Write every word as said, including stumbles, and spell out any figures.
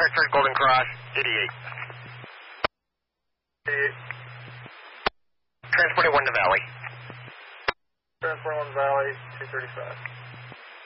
Hartford, Golden Cross, eighty-eight. eighty-eight. Transporting one to Valley. Transporting one to Valley, two thirty-five.